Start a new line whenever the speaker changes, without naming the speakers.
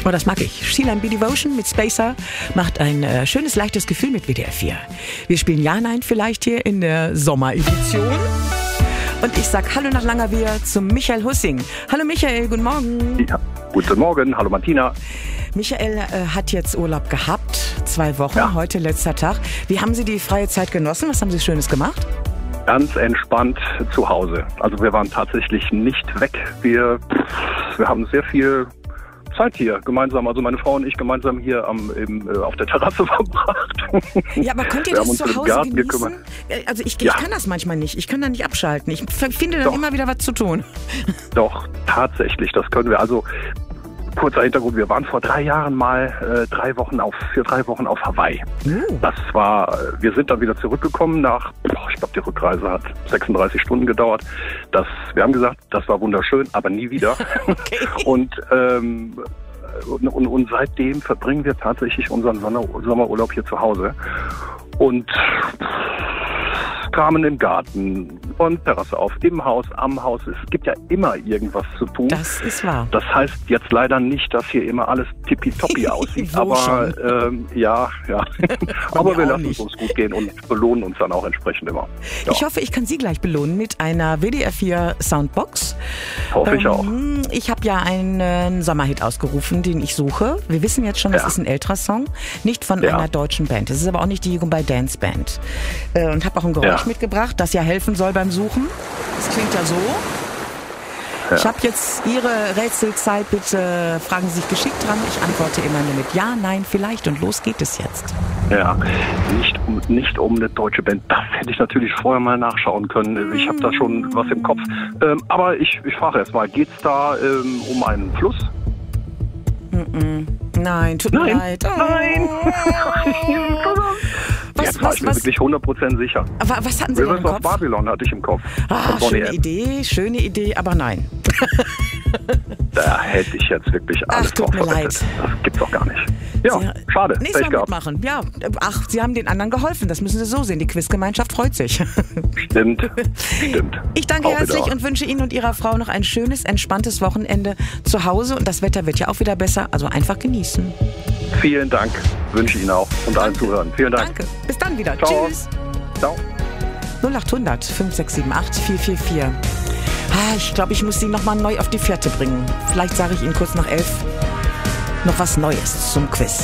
Oh, das mag ich. She Line Be Devotion mit Spacer macht ein schönes, leichtes Gefühl mit WDR 4. Wir spielen Ja, Nein vielleicht hier in der Sommeredition. Und ich sag Hallo nach langer Wehe zum Michael Hussing. Hallo Michael, guten Morgen.
Ja, guten Morgen, hallo Martina.
Michael hat jetzt Urlaub gehabt, 2 Wochen, heute letzter Tag. Wie haben Sie die freie Zeit genossen? Was haben Sie Schönes gemacht?
Ganz entspannt zu Hause. Also wir waren tatsächlich nicht weg. Wir haben sehr viel Zeit hier gemeinsam, also meine Frau und ich gemeinsam hier auf der Terrasse verbracht.
Ja, aber könnt ihr das zu Hause genießen?
Gekümmert.
Also ich kann das manchmal nicht. Ich kann da nicht abschalten. Ich finde dann immer wieder was zu tun.
Doch, tatsächlich, das können wir. Also kurzer Hintergrund, wir waren vor 3 Jahren mal für 3 Wochen auf Hawaii. Wir sind dann wieder zurückgekommen ich glaube, die Rückreise hat 36 Stunden gedauert. Wir haben gesagt, das war wunderschön, aber nie wieder.
Okay.
Und seitdem verbringen wir tatsächlich unseren Sommerurlaub hier zu Hause. Und Kramen im Garten, von Terrasse auf, im Haus, am Haus. Es gibt ja immer irgendwas zu tun.
Das ist wahr.
Das heißt jetzt leider nicht, dass hier immer alles tippitoppi aussieht. Aber ja. Aber wir lassen es uns gut gehen und belohnen uns dann auch entsprechend immer. Ja.
Ich hoffe, ich kann Sie gleich belohnen mit einer WDR 4 Soundbox.
Hoffe ich auch.
Ich habe ja einen Sommerhit ausgerufen, den ich suche. Wir wissen jetzt schon, das ist ein älterer Song. Nicht von einer deutschen Band. Es ist aber auch nicht die Jugendbei Dance Band. Und habe auch ein Geräusch mitgebracht, das ja helfen soll beim Suchen. Das klingt ja so. Ja. Ich habe jetzt Ihre Rätselzeit. Bitte fragen Sie sich geschickt dran. Ich antworte immer nur mit Ja, Nein, vielleicht. Und los geht es jetzt.
Ja, nicht um eine deutsche Band. Das hätte ich natürlich vorher mal nachschauen können. Ich habe da schon was im Kopf. Aber ich frage erst mal, geht es da um einen Fluss?
Nein, tut mir leid. Oh.
Nein! Jetzt war ich mir wirklich 100% sicher.
Aber was hatten Sie denn im Kopf?
Rivers of Babylon hatte ich im Kopf.
Schöne Idee, aber nein.
Da hätte ich jetzt wirklich alles drauf verwettet. Das gibt's doch gar nicht. Ja, schade.
Nächstes Mal mitmachen. Ja, Sie haben den anderen geholfen. Das müssen Sie so sehen. Die Quizgemeinschaft freut sich.
Stimmt.
Ich danke herzlich und wünsche Ihnen und Ihrer Frau noch ein schönes, entspanntes Wochenende zu Hause. Und das Wetter wird ja auch wieder besser. Also einfach genießen.
Vielen Dank. Wünsche ich Ihnen auch und allen Zuhörern. Vielen Dank.
Danke. Bis dann wieder.
Ciao.
Tschüss.
Ciao.
0800 5678 444. Ich glaube, ich muss Sie nochmal neu auf die Fährte bringen. Vielleicht sage ich Ihnen kurz nach 11 noch was Neues zum Quiz.